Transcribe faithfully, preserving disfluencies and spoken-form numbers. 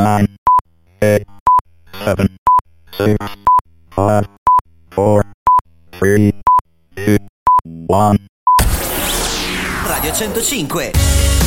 nine, eight, seven, six, five, four, three, two, one. Radio centocinque.